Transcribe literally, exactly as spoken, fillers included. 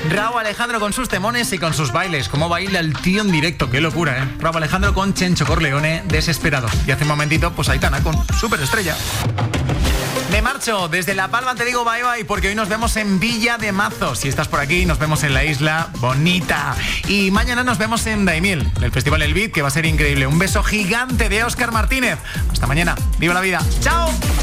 Rauw Alejandro con sus temones y con sus bailes. Cómo baila el tío en directo, qué locura, ¿eh? Rauw Alejandro con Chencho Corleone, Desesperado. Y hace un momentito, pues Aitana con Superestrella. Me marcho, desde La Palma te digo bye bye, porque hoy nos vemos en Villa de Mazo. Si estás por aquí, nos vemos en la isla bonita. Y mañana nos vemos en Daimiel, el Festival El Beat, que va a ser increíble. Un beso gigante de Óscar Martínez. Hasta mañana, viva la vida. ¡Chao!